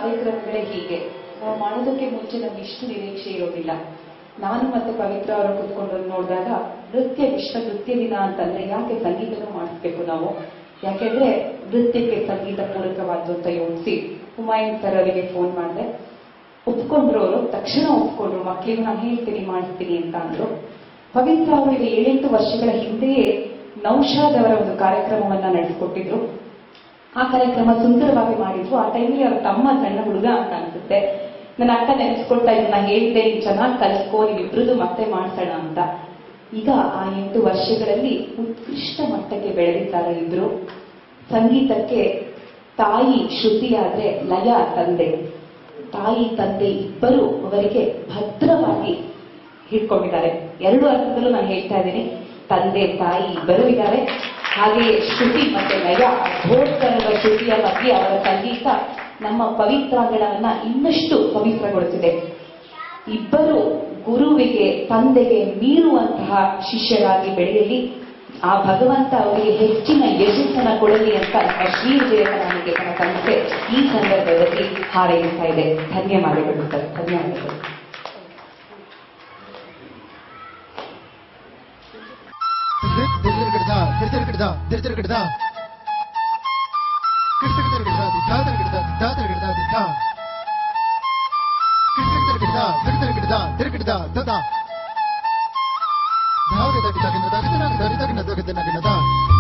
ಕಾರ್ಯಕ್ರಮಗಳೇ ಹೀಗೆ. ನಾವು ಮಾಡೋದಕ್ಕೆ ಮುಂಚೆ ನಮ್ಗೆ ಇಷ್ಟು ನಿರೀಕ್ಷೆ ಇರೋದಿಲ್ಲ. ನಾನು ಮತ್ತೆ ಪವಿತ್ರ ಅವರು ಕುತ್ಕೊಂಡು ನೋಡಿದಾಗ ವಿಶ್ವ ನೃತ್ಯ ದಿನ ಅಂತಂದ್ರೆ ಯಾಕೆ ಸಂಗೀತನೂ ಮಾಡಿಸ್ಬೇಕು ನಾವು, ಯಾಕೆಂದ್ರೆ ನೃತ್ಯಕ್ಕೆ ಸಂಗೀತ ಪೂರಕವಾದ್ದು ಅಂತ ಯೋಚಿಸಿ ಹುಮಾಯೂನ್ ಸರ್ ಅವರಿಗೆ ಫೋನ್ ಮಾಡಿದೆ. ಒಪ್ಕೊಂಡ್ರು, ಅವರು ತಕ್ಷಣ ಒಪ್ಕೊಂಡ್ರು. ಮಕ್ಕಳಿಗೆ ನಾನು ಹೇಳ್ತೀನಿ ಮಾಡಿಸ್ತೀನಿ ಅಂತ ಅಂದ್ರು. ಪವಿತ್ರ ಅವರಿಗೆ 7-8 ವರ್ಷಗಳ ಹಿಂದೆಯೇ ನೌಶಾದ್ ಅವರ ಒಂದು ಕಾರ್ಯಕ್ರಮವನ್ನ ನಡೆಸಿಕೊಟ್ಟಿದ್ರು. ಆ ಕಾರ್ಯಕ್ರಮ ಸುಂದರವಾಗಿ ಮಾಡಿದ್ರು. ಆ ಟೈಮಲ್ಲಿ ಅವ್ರ ತಮ್ಮ ಸಣ್ಣ ಹುಡುಗ ಅಂತ ಅನ್ಸುತ್ತೆ. ನನ್ನ ಅಕ್ಕ ನೆನೆಸ್ಕೊಳ್ತಾ ಇದನ್ನ ಹೇಳಿದ್ದೆ, ನೀನ್ ಚೆನ್ನಾಗಿ ಕಲಿಸ್ಕೋ, ನೀವಿಬ್ರದ್ದು ಮತ್ತೆ ಮಾಡ್ಸೋಣ ಅಂತ. ಈಗ ಆ 8 ವರ್ಷಗಳಲ್ಲಿ ಉತ್ಕೃಷ್ಟ ಮಟ್ಟಕ್ಕೆ ಬೆಳೆದಿದ್ದಾರೆ ಇಬ್ರು. ಸಂಗೀತಕ್ಕೆ ತಾಯಿ ಶ್ರುತಿಯಾದ್ರೆ ಲಯ ತಂದೆ. ತಾಯಿ ತಂದೆ ಇಬ್ಬರು ಅವರಿಗೆ ಭದ್ರವಾಗಿ ಹಿಡ್ಕೊಂಡಿದ್ದಾರೆ. 2 ಅರ್ಥದಲ್ಲೂ ನಾನು ಹೇಳ್ತಾ ಇದ್ದೀನಿ. ತಂದೆ ತಾಯಿ ಇಬ್ಬರು ಇದ್ದಾರೆ. ಹಾಗೆಯೇ ಶ್ರುತಿ ಮತ್ತೆ ಲಯ, ಘೋಷಕರದ ಶ್ರುತಿಯ ಬಗ್ಗೆ ಅವರ ಸಂಗೀತ ನಮ್ಮ ಪವಿತ್ರಾಂಗಣವನ್ನ ಇನ್ನಷ್ಟು ಪವಿತ್ರಗೊಳಿಸಿದೆ. ಇಬ್ಬರು ಗುರುವಿಗೆ ತಂದೆಗೆ ಮೀರುವಂತಹ ಶಿಷ್ಯರಾಗಿ ಬೆಳೆಯಲಿ. ಆ ಭಗವಂತ ಅವರಿಗೆ ಹೆಚ್ಚಿನ ಯಶಸ್ಸನ್ನ ಕೊಡಲಿ ಅಂತ ನಮ್ಮ ಶ್ರೀ ವಿವೇಕಾನಂದ ಸಂಸ್ಥೆ ಈ ಸಂದರ್ಭದಲ್ಲಿ ಹಾರೈಸ್ತಾ ಇದೆ. ಧನ್ಯವಾದಗಳು ಸರ್, ಧನ್ಯವಾದಗಳು. ದ